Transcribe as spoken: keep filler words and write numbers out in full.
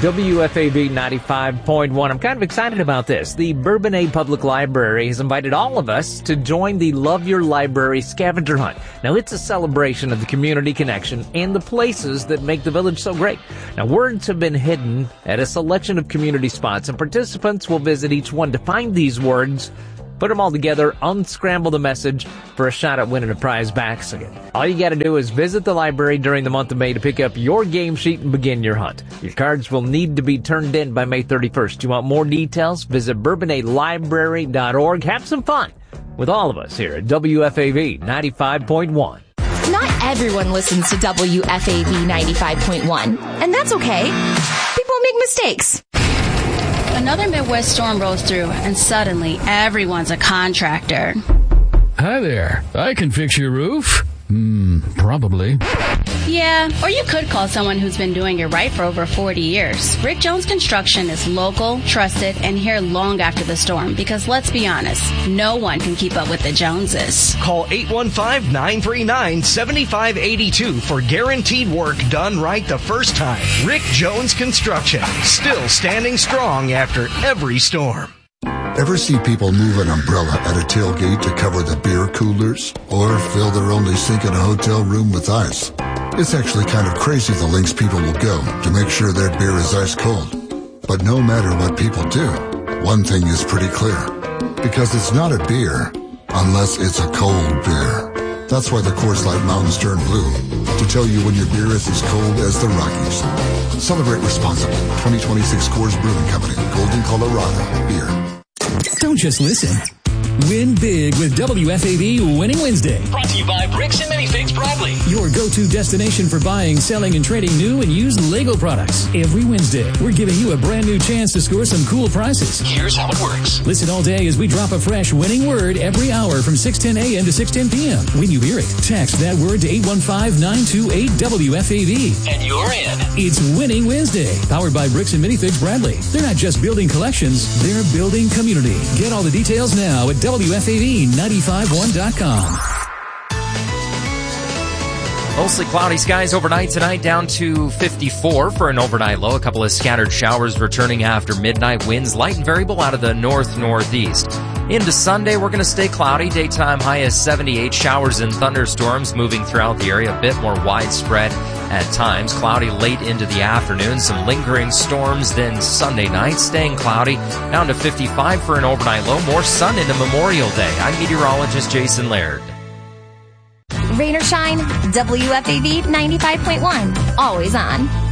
W F A V ninety-five point one. I'm kind of excited about this. The Bourbonnais Public Library has invited all of us to join the Love Your Library scavenger hunt. Now, it's a celebration of the community connection and the places that make the village so great. Now, words have been hidden at a selection of community spots, and participants will visit each one to find these words, put them all together, unscramble the message for a shot at winning a prize basket. All you got to do is visit the library during the month of May to pick up your game sheet and begin your hunt. Your cards will need to be turned in by May thirty-first. You want more details? Visit bourbonnais library dot org. Have some fun with all of us here at W F A V ninety-five point one. Not everyone listens to W F A V ninety-five point one, and that's okay. People make mistakes. Another Midwest storm rolls through, and suddenly everyone's a contractor. Hi there. I can fix your roof. Hmm, probably. Yeah, or you could call someone who's been doing it right for over forty years. Rick Jones Construction is local, trusted, and here long after the storm because, let's be honest, no one can keep up with the Joneses. Call eight one five, nine three nine, seven five eight two for guaranteed work done right the first time. Rick Jones Construction, still standing strong after every storm. Ever see people move an umbrella at a tailgate to cover the beer coolers? Or fill their only sink in a hotel room with ice? It's actually kind of crazy the lengths people will go to make sure their beer is ice cold. But no matter what people do, one thing is pretty clear. Because it's not a beer unless it's a cold beer. That's why the Coors Light Mountains turn blue, to tell you when your beer is as cold as the Rockies. Celebrate responsibly. twenty twenty-six Coors Brewing Company, Golden, Colorado. Beer. Don't just listen. Win big with W F A V Winning Wednesday. Brought to you by Bricks and Minifigs Bradley. Your go-to destination for buying, selling, and trading new and used Lego products. Every Wednesday, we're giving you a brand new chance to score some cool prizes. Here's how it works. Listen all day as we drop a fresh winning word every hour from six ten a.m. to six ten p.m. When you hear it, text that word to eight one five, nine two eight, W F A V. And you're in. It's Winning Wednesday, powered by Bricks and Minifigs Bradley. They're not just building collections, they're building community. Get all the details now at W F A V ninety-five one dot com. Mostly cloudy skies overnight tonight, down to fifty-four for an overnight low. A couple of scattered showers returning after midnight. Winds light and variable out of the north-northeast. Into Sunday, we're going to stay cloudy. Daytime high is seventy-eight. Showers and thunderstorms moving throughout the area. A bit more widespread at times. Cloudy late into the afternoon. Some lingering storms then Sunday night. Staying cloudy. Down to fifty-five for an overnight low. More sun into Memorial Day. I'm meteorologist Jason Laird. Rain or shine, W F A V ninety-five point one. Always on.